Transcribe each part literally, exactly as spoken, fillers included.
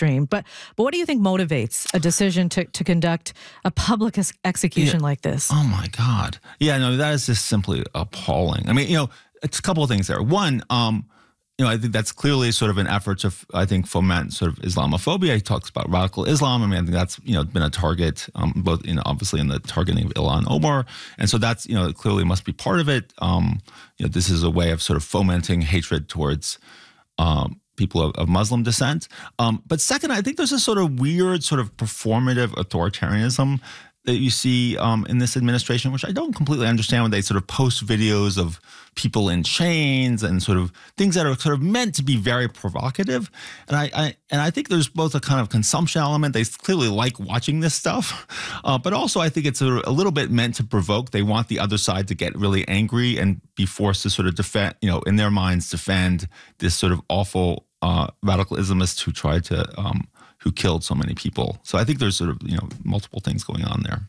extreme. But but what do you think motivates a decision to, to conduct a public ex- execution yeah. like this? Oh, my God. Yeah, no, that is just simply appalling. I mean, you know, it's a couple of things there. One, um, you know, I think that's clearly sort of an effort to, I think, foment sort of Islamophobia. He talks about radical Islam. I mean, I think that's, you know, been a target, um, both, you know, obviously in the targeting of Ilhan Omar. And so that's, you know, clearly must be part of it. Um, you know, this is a way of sort of fomenting hatred towards um, people of, of Muslim descent. Um, but second, I think there's a sort of weird sort of performative authoritarianism that you see um, in this administration, which I don't completely understand, when they sort of post videos of people in chains and sort of things that are sort of meant to be very provocative. And I, I and I think there's both a kind of consumption element. They clearly like watching this stuff, uh, but also I think it's a, a little bit meant to provoke. They want the other side to get really angry and be forced to sort of defend, you know, in their minds, defend this sort of awful uh, radical Islamists who tried to um, who killed so many people. So I think there's sort of, you know, multiple things going on there.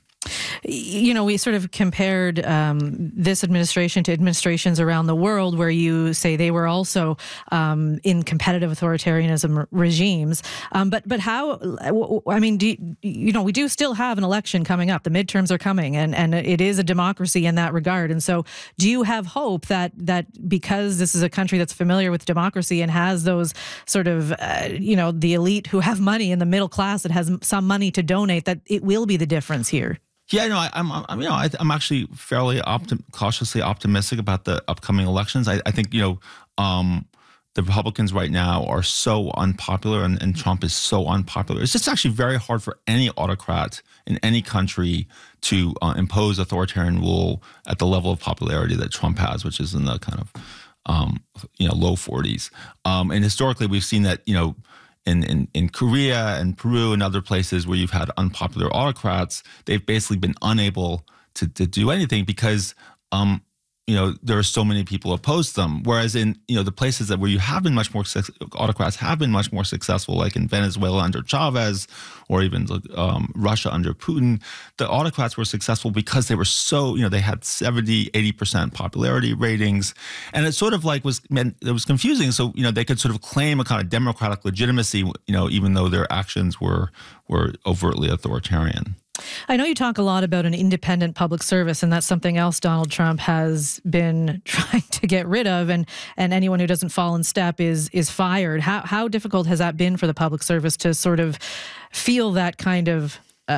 You know, we sort of compared um, this administration to administrations around the world where you say they were also um, in competitive authoritarianism regimes. Um, but but how, I mean, do you, you know, we do still have an election coming up. The midterms are coming, and, and it is a democracy in that regard. And so do you have hope that that because this is a country that's familiar with democracy and has those sort of, uh, you know, the elite who have money and the middle class that has some money to donate, that it will be the difference here? Yeah, no, I, I'm, I'm, you know, I, I'm actually fairly optim- cautiously optimistic about the upcoming elections. I, I think, you know, um, the Republicans right now are so unpopular, and, and Trump is so unpopular. It's just actually very hard for any autocrat in any country to uh, impose authoritarian rule at the level of popularity that Trump has, which is in the kind of, um, you know, low forties. Um, and historically, we've seen that, you know, In, in, in Korea and Peru and other places where you've had unpopular autocrats, they've basically been unable to, to do anything because, um, you know, there are so many people opposed to them. Whereas in, you know, the places that where you have been much more, autocrats have been much more successful, like in Venezuela under Chavez, or even um, Russia under Putin, the autocrats were successful because they were so, you know, they had seventy, eighty percent popularity ratings. And it sort of like was, meant, it was confusing. So, you know, they could sort of claim a kind of democratic legitimacy, you know, even though their actions were were overtly authoritarian. I know you talk a lot about an independent public service, and that's something else Donald Trump has been trying to get rid of, and and anyone who doesn't fall in step is is fired. How how difficult has that been for the public service to sort of feel that kind of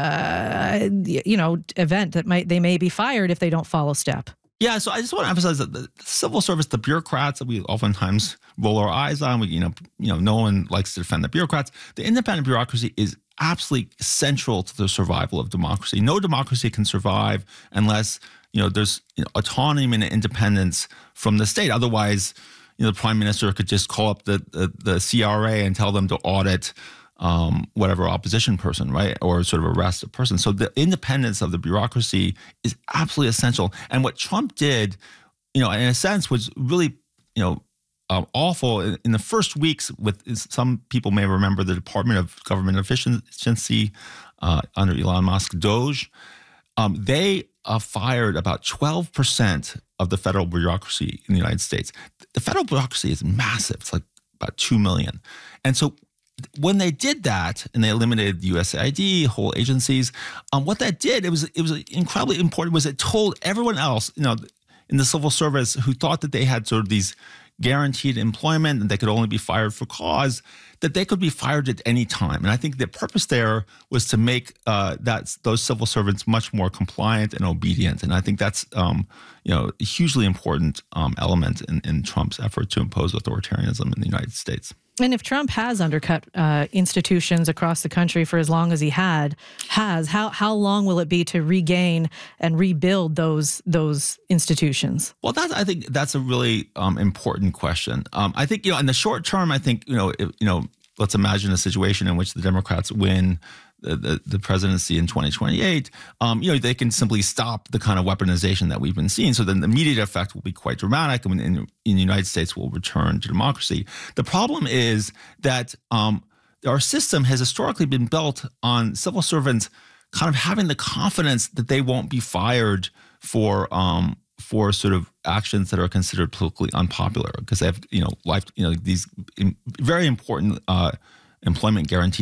uh, you know event that might they may be fired if they don't follow step? Yeah, so I just want to emphasize that the civil service, the bureaucrats that we oftentimes roll our eyes on, we, you know, you know, no one likes to defend the bureaucrats. The independent bureaucracy is absolutely central to the survival of democracy. No democracy can survive unless, you know, there's, you know, autonomy and independence from the state. Otherwise, you know, the prime minister could just call up the the, the C R A and tell them to audit um, whatever opposition person, right, or sort of arrest a person. So the independence of the bureaucracy is absolutely essential. And what Trump did, you know, in a sense, was really, you know, Um, awful. In the first weeks, with some people may remember the Department of Government Efficiency uh, under Elon Musk, DOGE, um, they uh, fired about twelve percent of the federal bureaucracy in the United States. The federal bureaucracy is massive. It's like about two million. And so when they did that and they eliminated the U S A I D, whole agencies, um, what that did, it was it was incredibly important, was it told everyone else, you know, in the civil service who thought that they had sort of these guaranteed employment and they could only be fired for cause, that they could be fired at any time. And I think the purpose there was to make uh, that those civil servants much more compliant and obedient. And I think that's um, you know a hugely important um, element in, in Trump's effort to impose authoritarianism in the United States. And if Trump has undercut uh, institutions across the country for as long as he had has, how how long will it be to regain and rebuild those those institutions? Well, that's I think that's a really um, important question. Um, I think you know in the short term, I think you know if, you know let's imagine a situation in which the Democrats win the the, the presidency in twenty twenty-eight. Um, you know they can simply stop the kind of weaponization that we've been seeing. So then the immediate effect will be quite dramatic. I mean, in, in the United States, we'll return to democracy. The problem is that um, our system has historically been built on civil servants kind of having the confidence that they won't be fired for um, for sort of actions that are considered politically unpopular because they have you know life you know these very important uh, employment guarantees